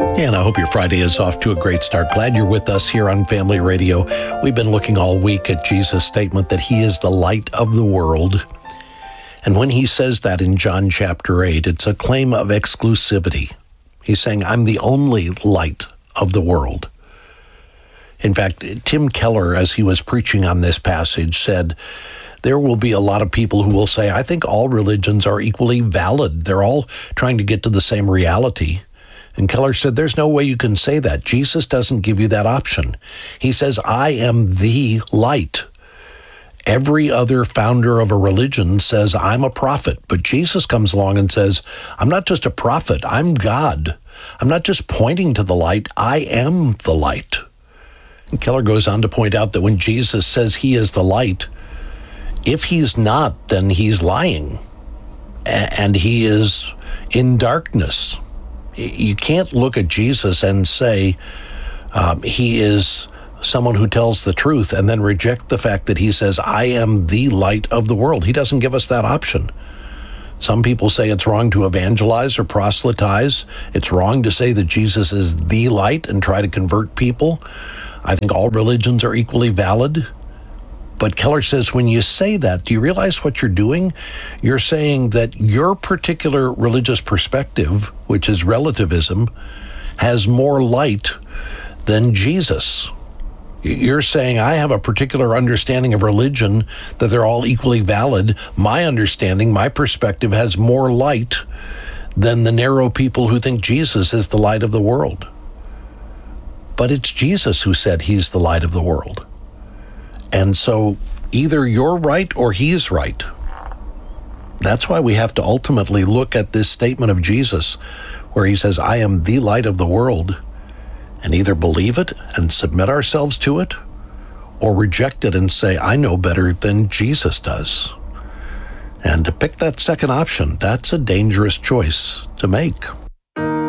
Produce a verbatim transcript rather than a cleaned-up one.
And I hope your Friday is off to a great start. Glad you're with us here on Family Radio. We've been looking all week at Jesus' statement that he is the light of the world. And when he says that in John chapter eight, it's a claim of exclusivity. He's saying, I'm the only light of the world. In fact, Tim Keller, as he was preaching on this passage, said, there will be a lot of people who will say, I think all religions are equally valid. They're all trying to get to the same reality. And Keller said, there's no way you can say that. Jesus doesn't give you that option. He says, I am the light. Every other founder of a religion says, I'm a prophet. But Jesus comes along and says, I'm not just a prophet, I'm God. I'm not just pointing to the light, I am the light. And Keller goes on to point out that when Jesus says he is the light, if he's not, then he's lying. And he is in darkness. You can't look at Jesus and say um, he is someone who tells the truth and then reject the fact that he says, I am the light of the world. He doesn't give us that option. Some people say it's wrong to evangelize or proselytize. It's wrong to say that Jesus is the light and try to convert people. I think all religions are equally valid. But Keller says, when you say that, do you realize what you're doing? You're saying that your particular religious perspective, which is relativism, has more light than Jesus. You're saying, I have a particular understanding of religion, that they're all equally valid. My understanding, my perspective has more light than the narrow people who think Jesus is the light of the world. But it's Jesus who said he's the light of the world. And so either you're right or he's right. That's why we have to ultimately look at this statement of Jesus where he says, I am the light of the world, and either believe it and submit ourselves to it, or reject it and say, I know better than Jesus does. And to pick that second option, that's a dangerous choice to make.